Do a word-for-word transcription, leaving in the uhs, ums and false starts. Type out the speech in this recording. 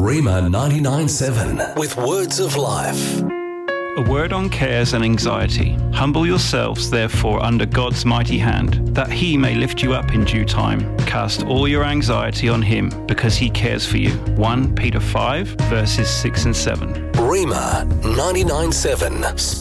Rima ninety-nine point seven with words of life. A word on cares and anxiety. Humble yourselves, therefore, under God's mighty hand, that he may lift you up in due time. Cast all your anxiety on him, because he cares for you. First Peter five, verses six and seven. Rima ninety-nine point seven.